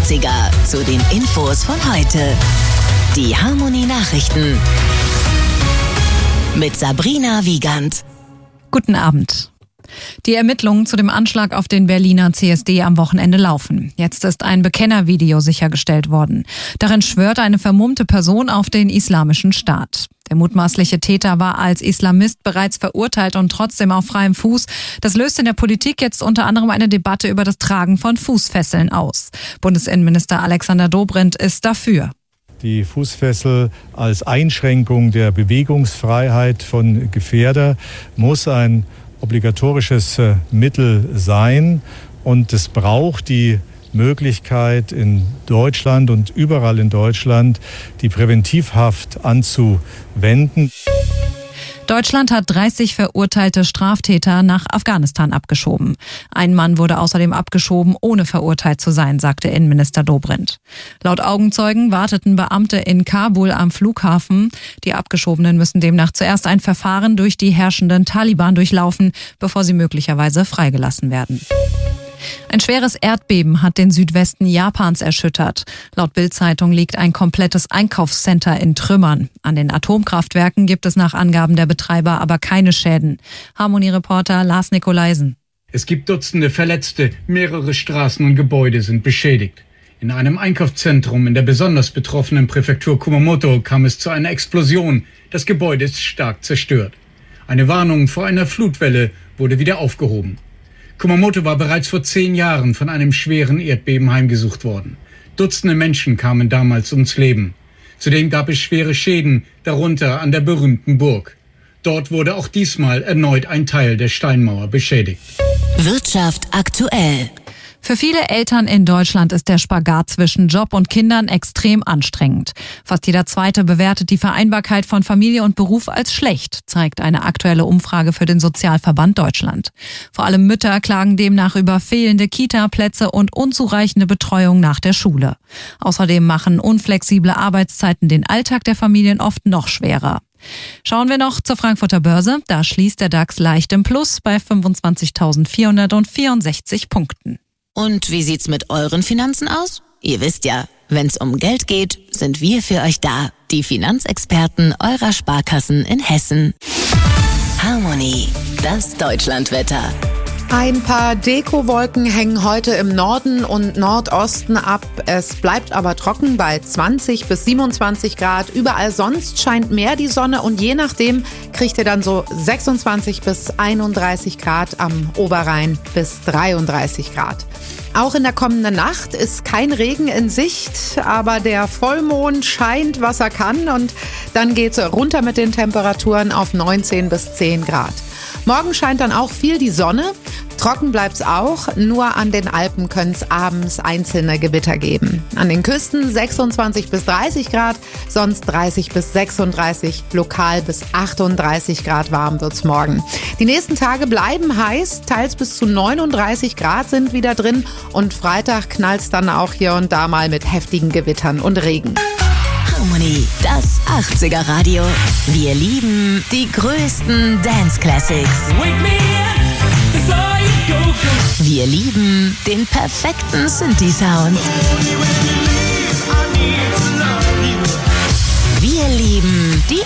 80er zu den Infos von heute. Die Harmony Nachrichten mit Sabrina Wiegand. Guten Abend. Die Ermittlungen zu dem Anschlag auf den Berliner CSD am Wochenende laufen. Jetzt ist ein Bekennervideo sichergestellt worden. Darin schwört eine vermummte Person auf den Islamischen Staat. Der mutmaßliche Täter war als Islamist bereits verurteilt und trotzdem auf freiem Fuß. Das löst in der Politik jetzt unter anderem eine Debatte über das Tragen von Fußfesseln aus. Bundesinnenminister Alexander Dobrindt ist dafür. Die Fußfessel als Einschränkung der Bewegungsfreiheit von Gefährder muss ein obligatorisches Mittel sein, und es braucht die Möglichkeit in Deutschland und überall in Deutschland die Präventivhaft anzuwenden. Deutschland hat 30 verurteilte Straftäter nach Afghanistan abgeschoben. Ein Mann wurde außerdem abgeschoben, ohne verurteilt zu sein, sagte Innenminister Dobrindt. Laut Augenzeugen warteten Beamte in Kabul am Flughafen. Die Abgeschobenen müssen demnach zuerst ein Verfahren durch die herrschenden Taliban durchlaufen, bevor sie möglicherweise freigelassen werden. Ein schweres Erdbeben hat den Südwesten Japans erschüttert. Laut Bild-Zeitung liegt ein komplettes Einkaufscenter in Trümmern. An den Atomkraftwerken gibt es nach Angaben der Betreiber aber keine Schäden. Harmony-Reporter Lars Nikolaisen. Es gibt Dutzende Verletzte, mehrere Straßen und Gebäude sind beschädigt. In einem Einkaufszentrum in der besonders betroffenen Präfektur Kumamoto kam es zu einer Explosion. Das Gebäude ist stark zerstört. Eine Warnung vor einer Flutwelle wurde wieder aufgehoben. Kumamoto war bereits vor 10 Jahren von einem schweren Erdbeben heimgesucht worden. Dutzende Menschen kamen damals ums Leben. Zudem gab es schwere Schäden, darunter an der berühmten Burg. Dort wurde auch diesmal erneut ein Teil der Steinmauer beschädigt. Wirtschaft aktuell. Für viele Eltern in Deutschland ist der Spagat zwischen Job und Kindern extrem anstrengend. Fast jeder Zweite bewertet die Vereinbarkeit von Familie und Beruf als schlecht, zeigt eine aktuelle Umfrage für den Sozialverband Deutschland. Vor allem Mütter klagen demnach über fehlende Kita-Plätze und unzureichende Betreuung nach der Schule. Außerdem machen unflexible Arbeitszeiten den Alltag der Familien oft noch schwerer. Schauen wir noch zur Frankfurter Börse. Da schließt der DAX leicht im Plus bei 25.464 Punkten. Und wie sieht's mit euren Finanzen aus? Ihr wisst ja, wenn's um Geld geht, sind wir für euch da. Die Finanzexperten eurer Sparkassen in Hessen. Harmony, das Deutschlandwetter. Ein paar Dekowolken hängen heute im Norden und Nordosten ab. Es bleibt aber trocken bei 20 bis 27 Grad. Überall sonst scheint mehr die Sonne und je nachdem kriegt ihr dann so 26 bis 31 Grad, am Oberrhein bis 33 Grad. Auch in der kommenden Nacht ist kein Regen in Sicht, aber der Vollmond scheint, was er kann, und dann geht's runter mit den Temperaturen auf 19 bis 10 Grad. Morgen scheint dann auch viel die Sonne. Trocken bleibt's auch, nur an den Alpen können's abends einzelne Gewitter geben. An den Küsten 26 bis 30 Grad, sonst 30 bis 36, lokal bis 38 Grad warm wird's morgen. Die nächsten Tage bleiben heiß, teils bis zu 39 Grad sind wieder drin, und Freitag knallt's dann auch hier und da mal mit heftigen Gewittern und Regen. Harmony, das 80er Radio. Wir lieben die größten Dance Classics. Wir lieben den perfekten Synthi-Sound. Wir lieben die